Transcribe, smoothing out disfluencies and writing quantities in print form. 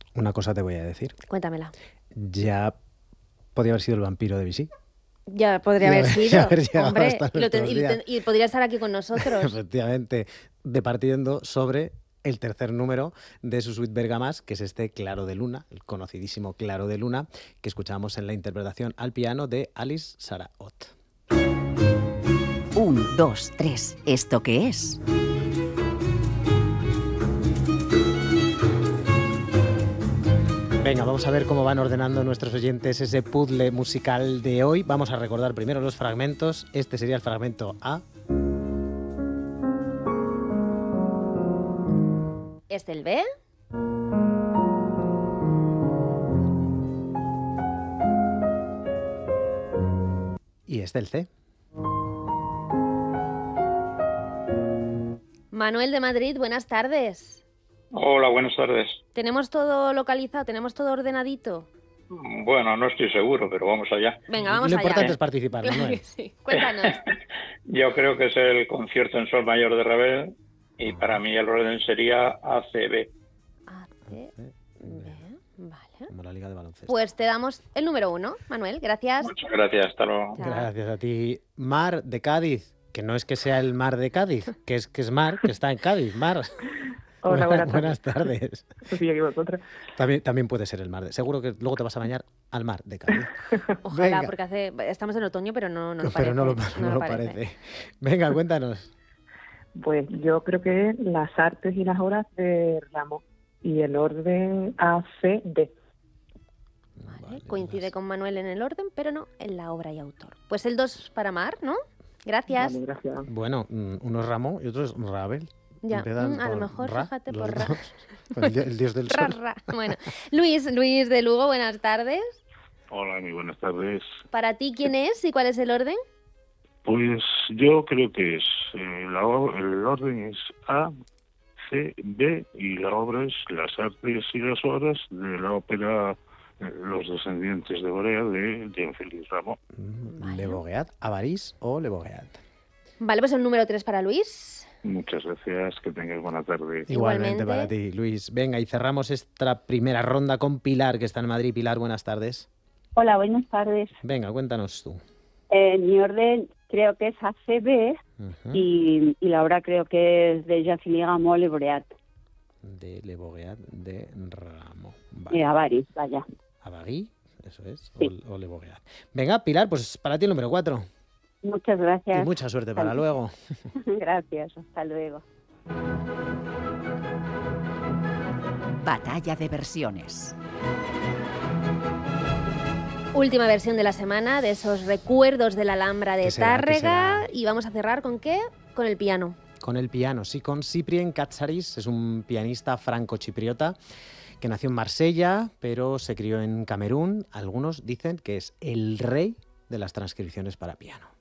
Una cosa te voy a decir. Cuéntamela. Ya podría haber sido el vampiro de Vichy. Ya podría Ya haber ya sido, haber llegado hombre, hasta nuestros días. y podría estar aquí con nosotros. Efectivamente, departiendo sobre el tercer número de su suite Bergamasque, que es este Claro de Luna, el conocidísimo Claro de Luna, que escuchamos en la interpretación al piano de Alice Saraot. 1, 2, 3. ¿Esto qué es? Venga, vamos a ver cómo van ordenando nuestros oyentes ese puzzle musical de hoy. Vamos a recordar primero los fragmentos. Este sería el fragmento A. ¿Este el B? Y este el C. Manuel de Madrid, buenas tardes. Hola, buenas tardes. ¿Tenemos todo localizado? ¿Tenemos todo ordenadito? Bueno, no estoy seguro, pero vamos allá. Venga, vamos Lo allá. importante es participar, Claro Manuel. que sí. Cuéntanos. Yo creo que es el concierto en sol mayor de Ravel y para mí el orden sería ACB. A, C, B. Vale. Como la Liga de Baloncesto. Pues te damos el número 1, Manuel. Gracias. Muchas gracias, hasta luego. Chao. Gracias a ti. Mar de Cádiz, que no es que sea el mar de Cádiz, que es mar, que está en Cádiz. Mar. Hola, Buenas tardes. Sí, aquí vosotros. También puede ser el mar. Seguro que luego te vas a bañar al mar de Cádiz. Ojalá, Venga. porque estamos en otoño, pero no lo parece. Pero no lo parece. Venga, cuéntanos. Pues yo creo que es las artes y las obras de Ramos y el orden A, C, D. Vale, coincide con Manuel en el orden, pero no en la obra y autor. Pues el 2 para Mar, ¿no? Gracias. Vale, gracias. Bueno, uno es Ramo y otro es Ravel. Ya, Empiezan a lo por mejor, Ra, fíjate, los por Ra. dos. El dios del Ra, sol. ra. Bueno, Luis de Lugo, buenas tardes. Hola, muy buenas tardes. ¿Para ti quién es y cuál es el orden? Pues yo creo que es el orden es A, C, B y la obra es Las artes y las obras de la ópera Los descendientes de Borea de Jean-Félix Rameau. Vale. Le Bogueat, Avarís o Le Bogueat. Vale, pues el número 3 para Luis. Muchas gracias, que tengáis buena tarde. Igualmente. Para ti, Luis. Venga, y cerramos esta primera ronda con Pilar, que está en Madrid. Pilar, buenas tardes. Hola, buenas tardes. Venga, cuéntanos tú. Mi orden creo que es ACB Ujú. y la obra creo que es de Jean-Philippe Rameau, Le Boreat, De Le Bogueat de Ramo. de Avaris, vaya. Abagui, eso es, Sí. o Le Bogueat. Venga, Pilar, pues para ti el número 4. Muchas gracias. Y mucha suerte para Hasta- luego. Gracias, hasta luego. Batalla de versiones. Última versión de la semana de esos recuerdos de la Alhambra de ¿Qué será? ¿Qué Tárrega. será? Y vamos a cerrar ¿con qué? Con el piano. Con el piano, sí, con Cyprien Katsaris, es un pianista franco-chipriota que nació en Marsella, pero se crió en Camerún. Algunos dicen que es el rey de las transcripciones para piano.